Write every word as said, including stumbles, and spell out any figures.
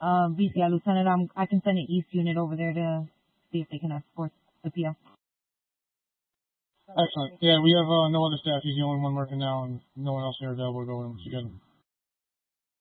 Uh, V C, Lieutenant, um, I can send an East unit over there to see if they can escort the P O. Excellent. Yeah, we have uh, no other staff. He's the only one working now, and no one else here available to go in once again.